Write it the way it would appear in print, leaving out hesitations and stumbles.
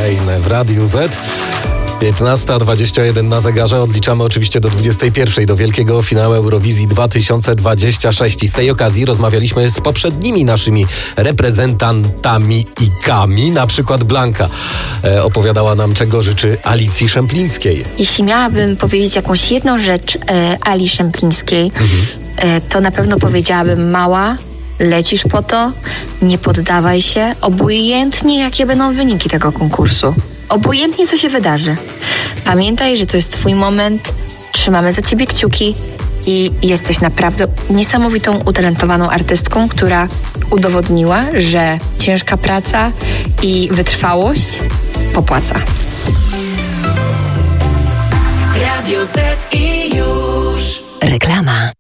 kolejne w Radiu Z. 15:21 na zegarze. Odliczamy oczywiście do 21:00, do wielkiego finału Eurowizji 2026. I z tej okazji rozmawialiśmy z poprzednimi naszymi reprezentantami i kami. Na przykład Blanka opowiadała nam, czego życzy Alicji Szemplińskiej. Jeśli miałabym powiedzieć jakąś jedną rzecz Ali Szemplińskiej, to na pewno powiedziałabym: mała, lecisz po to, nie poddawaj się, obojętnie jakie będą wyniki tego konkursu. Obojętnie co się wydarzy. Pamiętaj, że to jest twój moment, trzymamy za ciebie kciuki i jesteś naprawdę niesamowitą, utalentowaną artystką, która udowodniła, że ciężka praca i wytrwałość popłaca. Radio Z i już. Reklama.